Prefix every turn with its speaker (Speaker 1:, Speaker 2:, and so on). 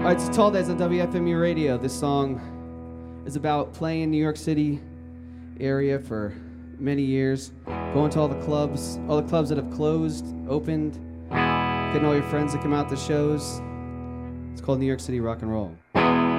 Speaker 1: It's Tall Days on WFMU Radio. This song is about playing in New York City area for many years, going to all the clubs that have closed, opened, getting all your friends to come out to shows. It's called New York City Rock and Roll.